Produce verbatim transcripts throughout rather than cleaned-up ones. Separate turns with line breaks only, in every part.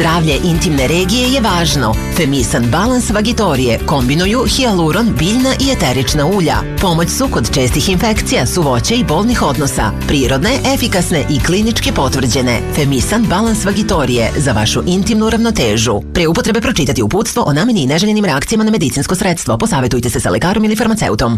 Zdravlje intimne regije je važno. Femisan Balans Vagitorije kombinuju hijaluron, biljna i eterična ulja. Pomoć su kod čestih infekcija, suvoće i bolnih odnosa. Prirodne, efikasne i klinički potvrđene. Femisan Balans Vagitorije za vašu intimnu ravnotežu. Pre upotrebe pročitati uputstvo o nameni i neželjenim reakcijama na medicinsko sredstvo. Posavetujte se sa lekarom ili farmaceutom.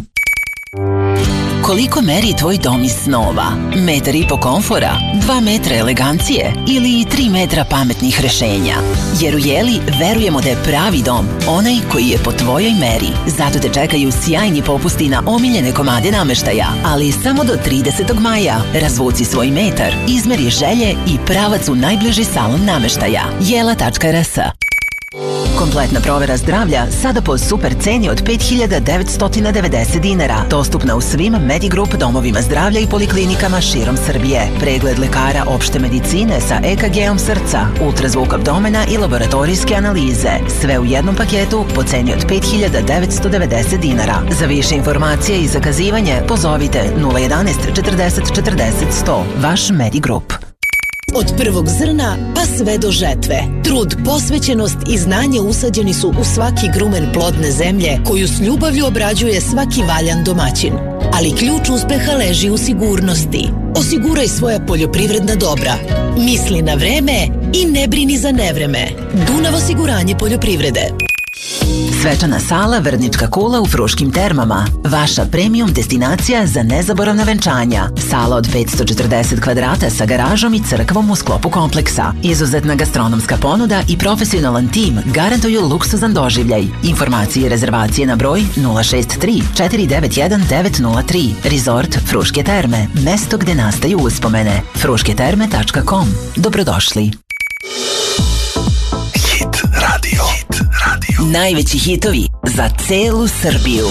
Koliko meri tvoj dom iz snova? Metar i po komfora, dva metra elegancije ili tri metra pametnih rešenja? Jer u Jeli verujemo da je pravi dom onaj koji je po tvojoj meri. Zato te čekaju sjajni popusti na omiljene komade nameštaja, ali samo do tridesetog maja. Razvuci svoj metar, izmeri želje i pravac u najbliži salon nameštaja. jela tačka er es. Kompletna provera zdravlja sada po super ceni od pet hiljada devetsto devedeset dinara. Dostupna u svim Medigrup domovima zdravlja i poliklinikama širom Srbije. Pregled lekara opšte medicine sa e ka ge-om srca, ultrazvuk abdomena i laboratorijske analize. Sve u jednom paketu po ceni od pet hiljada devetsto devedeset dinara. Za više informacije i zakazivanje pozovite nula jedanaest četrdeset četrdeset sto. Vaš Medigrup.
Od prvog zrna pa sve do žetve. Trud, posvećenost i znanje usađeni su u svaki grumen plodne zemlje koju s ljubavlju obrađuje svaki valjan domaćin. Ali ključ uspeha leži u sigurnosti. Osiguraj svoja poljoprivredna dobra. Misli na vreme i ne brini za nevreme. Dunav osiguranje poljoprivrede.
Svečana sala Vrdnička kula u Fruškim termama. Vaša premium destinacija za nezaboravna venčanja. Sala od petsto četrdeset kvadrata sa garažom i crkvom u sklopu kompleksa. Izuzetna gastronomska ponuda i profesionalan tim garantuju luksuzan doživljaj. Informacije i rezervacije na broj nula šest tri četiri devet jedan devet nula tri. Resort Fruške terme. Mesto gde nastaju uspomene. fruške terme tačka com. Dobrodošli.
Hit radio. Hit radio.
Najveći hitovi za celu Srbiju.